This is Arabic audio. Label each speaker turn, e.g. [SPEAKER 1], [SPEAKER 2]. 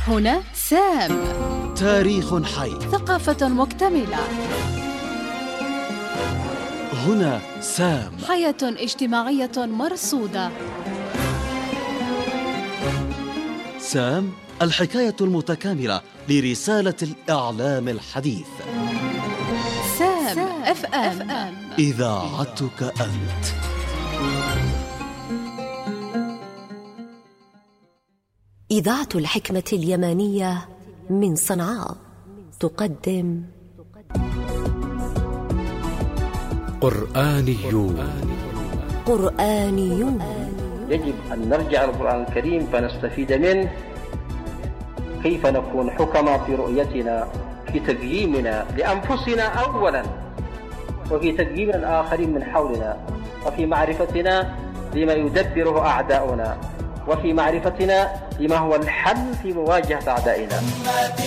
[SPEAKER 1] هنا سام.
[SPEAKER 2] تاريخ حي.
[SPEAKER 1] ثقافة مكتملة.
[SPEAKER 2] هنا سام.
[SPEAKER 1] حياة اجتماعية مرصودة.
[SPEAKER 2] سام، الحكاية المتكاملة لرسالة الإعلام الحديث.
[SPEAKER 1] سام اف ام،
[SPEAKER 2] إذاعتك أنت.
[SPEAKER 3] إذاعة الحكمة اليمانية من صنعاء تقدم قرآنيون.
[SPEAKER 4] يجب أن نرجع للقرآن الكريم فنستفيد منه، كيف نكون حكما في رؤيتنا، في تقييمنا لأنفسنا أولا، وفي تقييم الآخرين من حولنا، وفي معرفتنا لما يدبره أعداؤنا، وفي معرفتنا لما هو الحل في مواجهة أعدائنا.